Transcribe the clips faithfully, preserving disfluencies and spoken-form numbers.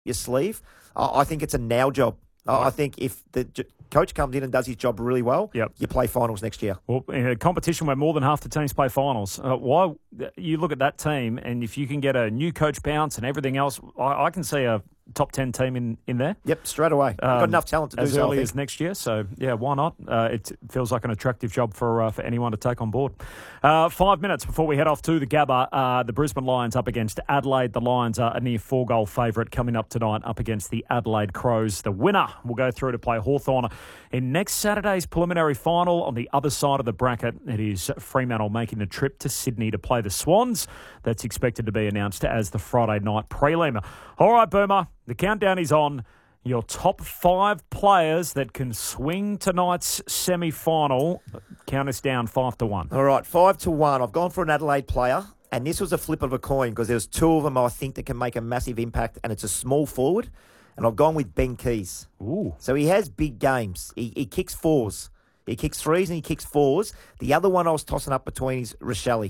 your sleeve. I, I think it's a now job. I, I think if the j- coach comes in and does his job really well, yep. you play finals next year. Well, in a competition where more than half the teams play finals, uh, why you look at that team, and if you can get a new coach bounce and everything else, I, I can see a top ten team in, in there. Yep, straight away. Um, got enough talent to do as so, early as next year. So, yeah, why not? Uh, it feels like an attractive job for uh, for anyone to take on board. Uh, five minutes before we head off to the Gabba, uh, the Brisbane Lions up against Adelaide. The Lions are a near four-goal favourite coming up tonight up against the Adelaide Crows. The winner will go through to play Hawthorn in next Saturday's preliminary final. On the other side of the bracket, it is Fremantle making the trip to Sydney to play the Swans. That's expected to be announced as the Friday night prelim. All right, Boomer, the countdown is on. Your top five players that can swing tonight's semi-final. Count us down five to one. All right, five to one. I've gone for an Adelaide player, and this was a flip of a coin because there's two of them I think that can make a massive impact, and it's a small forward, and I've gone with Ben Keays. Ooh. So he has big games. He, he kicks fours. He kicks threes and he kicks fours. The other one I was tossing up between is Rochelle.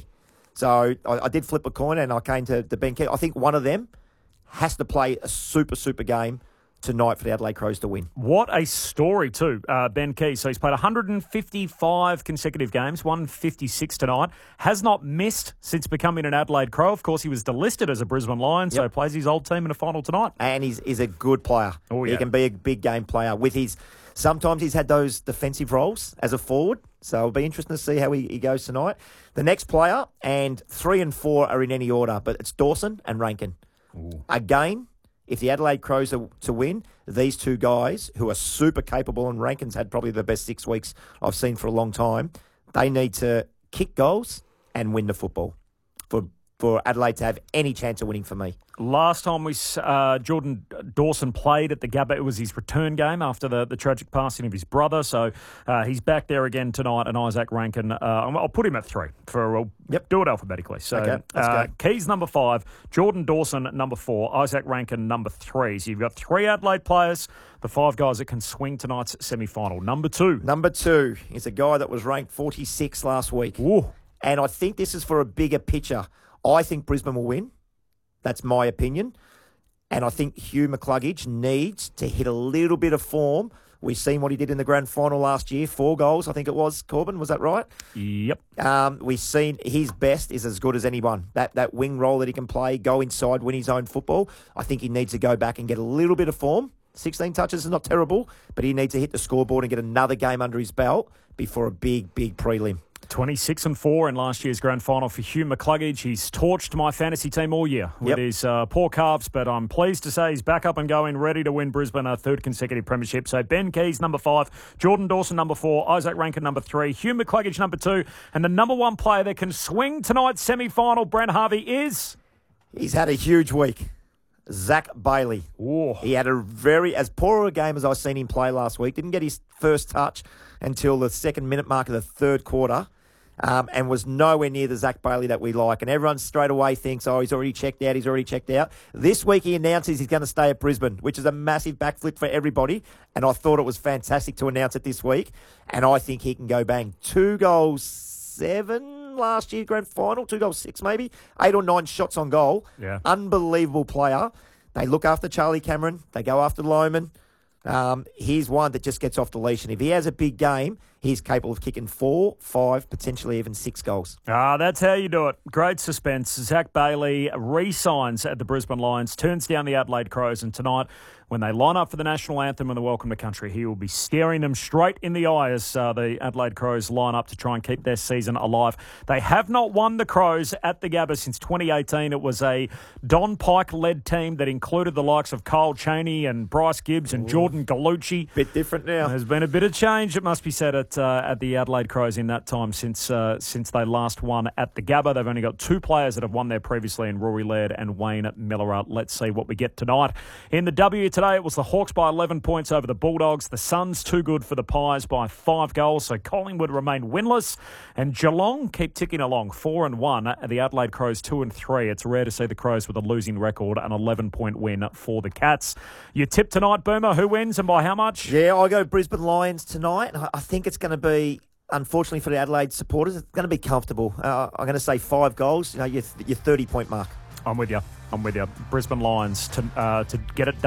So I, I did flip a coin, and I came to, to Ben Keays. I think one of them has to play a super, super game tonight for the Adelaide Crows to win. What a story too, uh, Ben Keays. So he's played one hundred fifty-five consecutive games, one hundred fifty-six tonight. Has not missed since becoming an Adelaide Crow. Of course, he was delisted as a Brisbane Lion, so yep. plays his old team in a final tonight. And he's, he's a good player. Oh, yeah. He can be a big game player. With his, sometimes he's had those defensive roles as a forward, so it'll be interesting to see how he, he goes tonight. The next player, and three and four are in any order, but it's Dawson and Rankin. Ooh. Again, if the Adelaide Crows are to win, these two guys who are super capable, and Rankin's had probably the best six weeks I've seen for a long time, they need to kick goals and win the football for for Adelaide to have any chance of winning for me. Last time we uh, Jordan Dawson played at the Gabba, it was his return game after the, the tragic passing of his brother. So uh, he's back there again tonight, and Isaac Rankin, uh, I'll put him at three. For we'll yep. do it alphabetically. So okay, let's uh, go. Keays number five, Jordan Dawson number four, Isaac Rankin number three. So you've got three Adelaide players, the five guys that can swing tonight's semi-final. Number two. Number two is a guy that was ranked forty-six last week. Ooh. And I think this is for a bigger picture. I think Brisbane will win. That's my opinion. And I think Hugh McCluggage needs to hit a little bit of form. We've seen what he did in the grand final last year. Four goals, I think it was, Corbin. Was that right? Yep. Um, we've seen his best is as good as anyone. That that wing role that he can play, go inside, win his own football. I think he needs to go back and get a little bit of form. sixteen touches is not terrible, but he needs to hit the scoreboard and get another game under his belt before a big, big prelim. twenty-six and four in last year's grand final for Hugh McCluggage. He's torched my fantasy team all year with yep. his uh, poor calves, but I'm pleased to say he's back up and going, ready to win Brisbane a third consecutive premiership. So Ben Keays, number five, Jordan Dawson, number four, Isaac Rankin, number three, Hugh McCluggage, number two, and the number one player that can swing tonight's semi-final, Brent Harvey, is... He's had a huge week. Zach Bailey. Ooh. He had a very, as poor a game as I've seen him play last week. Didn't get his first touch until the second minute mark of the third quarter. Um, and was nowhere near the Zach Bailey that we like. And everyone straight away thinks, oh, he's already checked out, he's already checked out. This week he announces he's going to stay at Brisbane, which is a massive backflip for everybody. And I thought it was fantastic to announce it this week. And I think he can go bang. Two goals, seven last year, grand final, two goals, six maybe. Eight or nine shots on goal. Yeah. Unbelievable player. They look after Charlie Cameron. They go after Lohman. Um, he's one that just gets off the leash. And if he has a big game, he's capable of kicking four, five, potentially even six goals. Ah, that's how you do it. Great suspense. Zach Bailey re-signs at the Brisbane Lions, turns down the Adelaide Crows, and tonight, when they line up for the national anthem and the welcome to country, he will be staring them straight in the eye as uh, the Adelaide Crows line up to try and keep their season alive. They have not won the Crows at the Gabba since twenty eighteen. It was a Don Pike-led team that included the likes of Kyle Chaney and Bryce Gibbs and Ooh. Jordan Gallucci. Bit different now. There's been a bit of change, it must be said, at uh, at the Adelaide Crows in that time since uh, since they last won at the Gabba. They've only got two players that have won there previously in Rory Laird and Wayne Miller. Let's see what we get tonight. In the W today, it was the Hawks by eleven points over the Bulldogs. The Suns too good for the Pies by five goals, so Collingwood remain winless. And Geelong keep ticking along, four and one. The Adelaide Crows two and three. It's rare to see the Crows with a losing record, an eleven-point win for the Cats. Your tip tonight, Boomer, who wins and by how much? Yeah, I go Brisbane Lions tonight. I think it's going to be, unfortunately for the Adelaide supporters, it's going to be comfortable. Uh, I'm going to say five goals, you know, your, your thirty-point mark. I'm with you. I'm with you. Brisbane Lions to uh, to get it done.